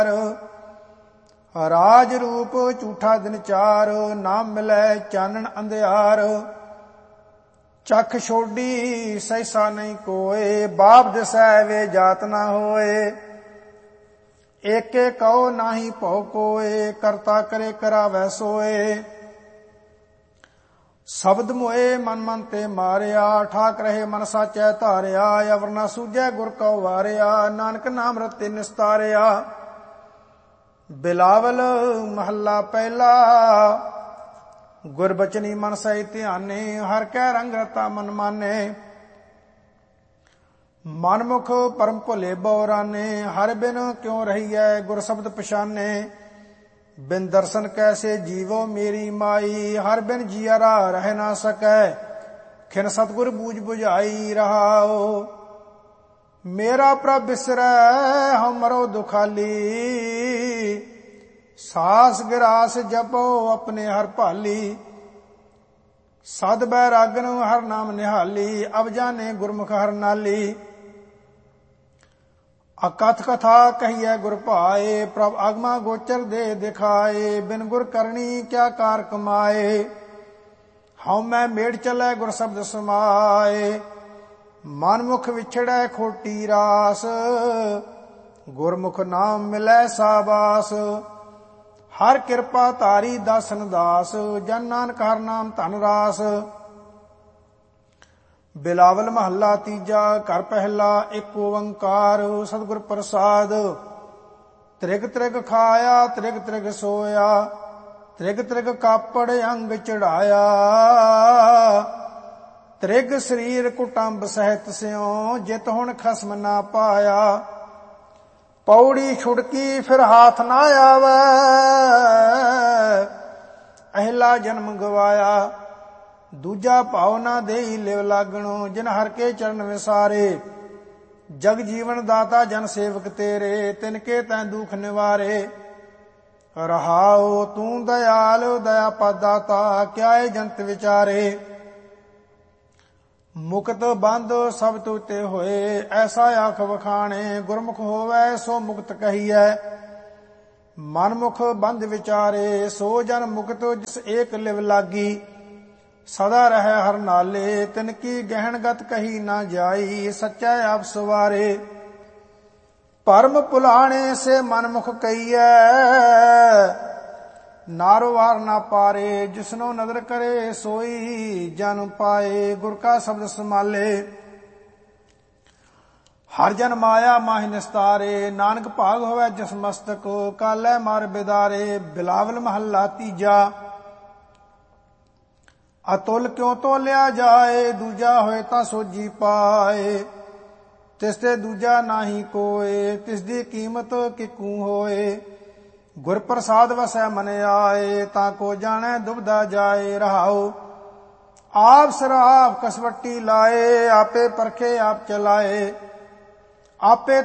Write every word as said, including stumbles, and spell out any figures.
ਰਾਜ ਰੂਪ ਝੂਠਾ ਦਿਨ ਚਾਰ, ਨਾ ਮਿਲੈ ਚਾਨਣ ਅੰਧਿਆਰ। ਚਖ ਛੋਡੀ ਸਹਿਸਾ ਨਹੀਂ ਕੋਏ, ਬਾਪ ਦਿਸੈ ਵੇ ਜਾਤ ਨਾ ਹੋਏ। ਏਕੇ ਕਉ ਨਾਹੀ ਭਉ ਕੋਏ, ਕਰਤਾ ਕਰੇ ਕਰਾਵੈ ਸੋਏ। ਸ਼ਬਦ ਮੋਏ ਮਨ ਮਨ ਤੇ ਮਾਰਿਆ, ਠਾਕ ਰਹੇ ਮਨ ਸਾਚੈ ਧਾਰਿਆ। ਅਵਰ ਨਾ ਸੂਝੈ ਗੁਰ ਕਉ ਵਾਰਿਆ, ਨਾਨਕ ਨਾਮ ਰਤੇ ਨਿਸਤਾਰਿਆ। ਬਿਲਾਵਲ ਮਹੱਲਾ ਪਹਿਲਾ। ਗੁਰਬਚਨੀ ਮਨ ਸਹਿ ਧਿਆਨੇ, ਹਰ ਕੈ ਰੰਗ ਰਤਾ ਮਨ ਮਾਨੇ। ਮਨਮੁਖ ਪਰਮ ਭੁਲੇ ਬਉਰਾਨੇ, ਹਰ ਬਿਨ ਕਿਉ ਰਹੀਐ ਗੁਰ ਸ਼ਬਦ ਪਛਾਨੇ। ਬਿਨ ਦਰਸ਼ਨ ਕੈਸੇ ਜੀਵੋ ਮੇਰੀ ਮਾਈ, ਹਰ ਬਿਨ ਜੀਅਰਾ ਰਹਿ ਨਾ ਸਕੈ। ਖਿਨ ਸਤਿਗੁਰ ਬੂਝ ਬੁਝਾਈ ਰਹਾਓ। ਮੇਰਾ ਪ੍ਰਭ ਬਿਸਰੈ ਹਉ ਮਰੋ ਦੁਖਾਲੀ, ਸਾਸ ਗਿਰਾਸ ਜਪੋ ਆਪਣੇ ਹਰ ਭਾਲੀ। ਸਦ ਬੈਰਾਗਨ ਹਰ ਨਾਮ ਨਿਹਾਲੀ, ਅਬ ਜਾਣੇ ਗੁਰਮੁਖ ਹਰ ਨਾਲੀ। ਅਕਥ ਕਥਾ ਕਹੀਐ ਗੁਰ ਭਾਏ, ਪ੍ਰਭ ਆਗਮਾ ਗੋਚਰ ਦੇ ਦਿਖਾਏ। ਬਿਨ ਗੁਰ ਕਰਨੀ ਕਿਆ ਕਾਰ ਕਮਾਏ, ਹਉ ਮੈਂ ਮੇੜ ਚਲੈ ਗੁਰ ਸ਼ਬਦ ਸਮਾਏ। ਮਨਮੁਖ ਵਿਛੜੈ ਖੋਟੀ ਰਾਸ, ਗੁਰਮੁਖ ਨਾਮ ਮਿਲੈ ਸਾਬਾਸ। ਹਰ ਕਿਰਪਾ ਧਾਰੀ ਦਾਸਨ ਦਾਸ, ਜਨ ਨਾਨਕ ਹਰ ਨਾਮ ਧਨ ਰਾਸ। ਬਿਲਾਵਲ ਮਹੱਲਾ ਤੀਜਾ। ਘਰ ਪਹਿਲਾ ਇੱਕ ਓੰਕਾਰ, ਸਤਿਗੁਰ ਪ੍ਰਸਾਦ। ਤ੍ਰਿਗ ਤ੍ਰਿਗ ਖਾਇਆ ਤ੍ਰਿਗ ਤ੍ਰਿਗ ਸੋਇਆ, ਤ੍ਰਿਗ ਤ੍ਰਿਗ ਕਾਪੜ ਅੰਗ ਚੜਾਇਆ। ਤ੍ਰਿਗ ਸਰੀਰ ਕੁਟੰਬ ਸਹਿਤ ਸਿਉ, ਜਿਤ ਹੁਣ ਖਸਮ ਨਾ ਪਾਇਆ। ਪੌੜੀ ਛੁੜਕੀ ਫਿਰ ਹਾਥ ਨਾ ਆਵੈ, ਅਹਿਲਾ ਜਨਮ ਗਵਾਇਆ। ਦੂਜਾ ਭਾਉ ਨਾ ਦੇਈ ਲਿਵ ਲਾਗਣੋ, ਜਿਨ ਹਰ ਕੇ ਚਰਨ ਵਿਸਾਰੇ। ਜਗ ਜੀਵਨ ਦਾਤਾ ਜਨ ਸੇਵਕ ਤੇਰੇ, ਤਿਨ ਕੇ ਤੈਂ ਦੁਖ ਨਿਵਾਰੇ। ਰਹਾਉ ਤੂੰ ਦਇਆਲ ਦਇਆ ਪਾਦਾਤਾ, ਕਿਆ ਏ ਜੰਤ ਵਿਚਾਰੇ। ਮੁਕਤ ਬੰਦ ਸਭ ਤੁਤੇ ਹੋਏ, ਐਸਾ ਆਖ ਵਖਾਣੇ। ਗੁਰਮੁਖ ਹੋਵੈ ਸੋ ਮੁਕਤ ਕਹੀਐ, ਮਨਮੁਖ ਬੰਦ ਵਿਚਾਰੇ। ਸੋ ਜਨ ਮੁਕਤ ਜਿਸ ਏਕ ਲਿਵ ਲਾਗੀ, ਸਦਾ ਰਹਿ ਹਰ ਨਾਲੇ। ਤਿਨ ਕੀ ਗਹਿਣਗਤ ਕਹੀ ਨਾ ਜਾਈ, ਸੱਚਾ ਆਪ ਸਵਾਰੇ। ਭਰਮ ਭੁਲਾਣੇ ਸੇ ਮਨਮੁਖ ਕਹੀਐ, ਨਾਰੋ ਵਾਰ ਨਾ ਪਾਰੇ। ਜਿਸਨੋ ਨਦਰ ਕਰੇ ਸੋਈ ਜਨ ਪਾਏ, ਗੁਰ ਕਾ ਸ਼ਬਦ ਸਮਾਲੇ। ਹਰ ਜਨ ਮਾਇਆ ਮਾਹਿ ਨਿਸਤਾਰੇ, ਨਾਨਕ ਭਾਗ ਹੋਵੇ ਜਿਸ ਮਸਤਕ। ਕਾਲੈ ਮਾਰ ਬਿਦਾਰੇ। ਬਿਲਾਵਲ ਮਹੱਲਾ ਤੀਜਾ। ਅਤੁਲ ਕਿਉ ਤੋਲਿਆ ਜਾਏ, ਦੂਜਾ ਹੋਏ ਤਾਂ ਸੋਜੀ ਪਾਏ। ਤਿਸ ਤੇ ਦੂਜਾ ਨਾਹੀ ਕੋਏ, ਤਿਸ ਦੀ ਕੀਮਤ ਕਿਕੂ ਹੋਏ। ਗੁਰ ਪ੍ਰਸਾਦ ਵਸੈ ਮਨ ਆਏ, ਤਾਂ ਕੋ ਜਾਣੈ ਦੁਬਦਾ ਜਾਏ। ਰਹਾਉ ਆਪ ਸਰਾਪ ਕਸਵੱਟੀ ਲਾਏ, ਆਪੇ ਪਰਖੇ ਆਪ ਚਲਾਏ। ਆਪੇ